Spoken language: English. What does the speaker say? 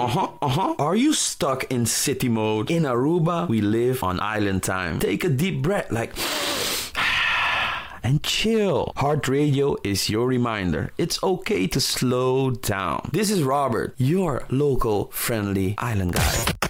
Are you stuck in city mode? In Aruba, we live on island time. Take a deep breath, like and chill. Heart Radio is your reminder. It's okay to slow down. This is Robert, your local friendly island guy.